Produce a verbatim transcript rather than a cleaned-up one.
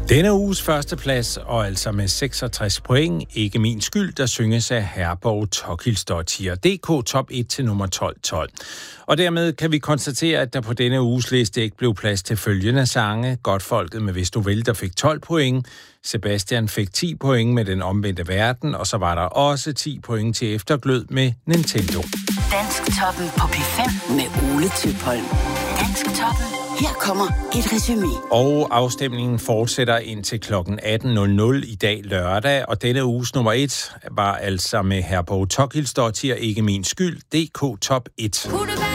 Denne uges førsteplads, og altså med seksogtres point, ikke min skyld, der synges af Herborg Tokilsdottir. D K top et til nummer tolv tolv. Og dermed kan vi konstatere, at der på denne uges liste ikke blev plads til følgende sange. Godtfolket med Hvis du vil, der fik tolv point. Sebastian fik ti point med Den omvendte verden, og så var der også ti point til Efterglød med Nintendo. Dansktoppen på P fem med Ole Tøpholm. Dansktoppen. Her kommer et resumé. Og afstemningen fortsætter indtil klokken atten nul nul i dag lørdag, og denne uges nummer et var altså med Herborg Tokilsdottir, ikke min skyld, D K top et.